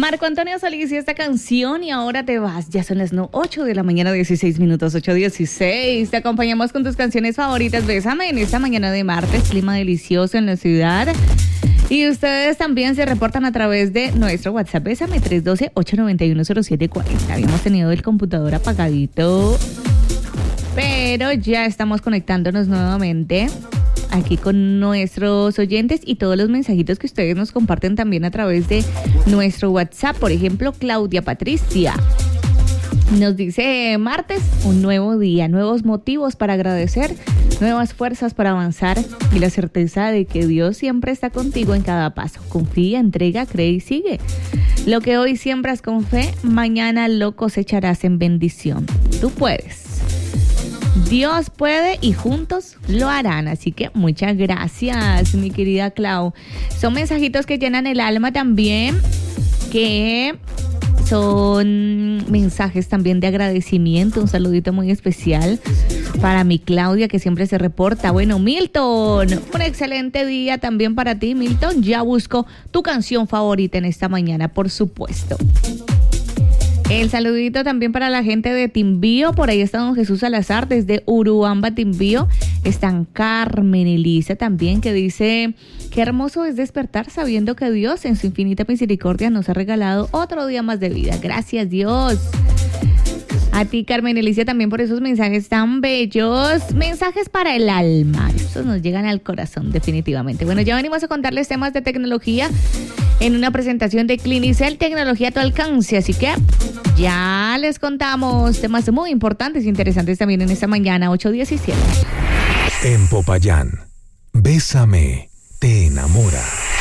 Marco Antonio Solís y esta canción y ahora te vas. Ya son las 8 de la mañana, 16 minutos, 8:16. Te acompañamos con tus canciones favoritas. Bésame en esta mañana de martes, clima delicioso en la ciudad. Y ustedes también se reportan a través de nuestro WhatsApp. Bésame 312-891-0740. Habíamos tenido el computador apagadito, pero ya estamos conectándonos nuevamente aquí con nuestros oyentes y todos los mensajitos que ustedes nos comparten también a través de nuestro WhatsApp. Por ejemplo, Claudia Patricia nos dice: martes, un nuevo día, nuevos motivos para agradecer, nuevas fuerzas para avanzar y la certeza de que Dios siempre está contigo en cada paso. Confía, entrega, cree y sigue. Lo que hoy siembras con fe, mañana lo cosecharás en bendición. Tú puedes. Dios puede y juntos lo harán. Así que muchas gracias, mi querida Clau. Son mensajitos que llenan el alma también, que son mensajes también de agradecimiento. Un saludito muy especial para mi Claudia, que siempre se reporta. Bueno, Milton, un excelente día también para ti, Milton. Ya busco tu canción favorita en esta mañana, por supuesto. El saludito también para la gente de Timbío. Por ahí está don Jesús Salazar desde Urubamba, Timbío. Están Carmen y Lisa también, que dice: qué hermoso es despertar sabiendo que Dios en su infinita misericordia nos ha regalado otro día más de vida. Gracias, Dios. A ti, Carmen Elicia, también por esos mensajes tan bellos. Mensajes para el alma. Estos nos llegan al corazón, definitivamente. Bueno, ya venimos a contarles temas de tecnología en una presentación de Clinicel, tecnología a tu alcance. Así que ya les contamos temas muy importantes e interesantes también en esta mañana, 8:17. En Popayán, Bésame te enamora.